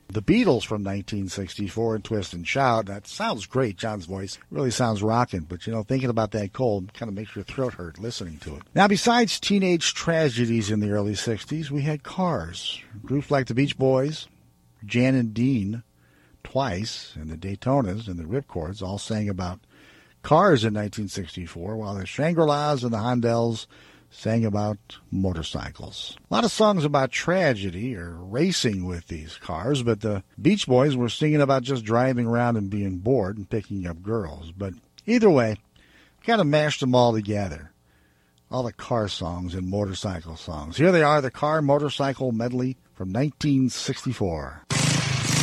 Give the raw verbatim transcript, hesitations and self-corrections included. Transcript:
The Beatles from nineteen sixty-four and Twist and Shout. That sounds great, John's voice. Really sounds rocking, but you know, thinking about that cold kind of makes your throat hurt listening to it. Now, besides teenage tragedies in the early sixties, we had Cars. Groups like the Beach Boys, Jan and Dean, Twice, and the Daytonas and the Ripcords all sang about cars in nineteen sixty-four, while the Shangri-Las and the Hondells sang about motorcycles. A lot of songs about tragedy or racing with these cars, but the Beach Boys were singing about just driving around and being bored and picking up girls. But either way, kind of mashed them all together. All the car songs and motorcycle songs. Here they are, the car motorcycle medley from nineteen sixty-four.